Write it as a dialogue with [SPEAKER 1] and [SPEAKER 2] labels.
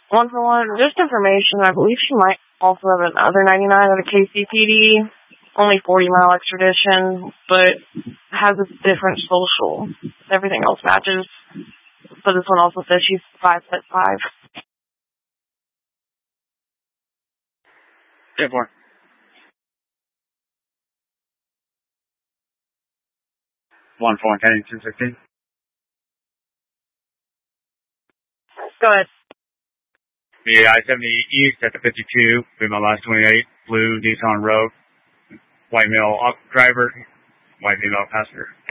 [SPEAKER 1] 1 for 1, just information. I believe she might also have another 99 at a KCPD. Only 40-mile extradition, but has a different social. Everything else matches. But this one also says she's 5'5".
[SPEAKER 2] Yeah, 4. 1-4, heading 216.
[SPEAKER 1] Go ahead.
[SPEAKER 2] The I-70 East at the 52, be my last 28, blue Nissan Rogue, white male driver, white female passenger.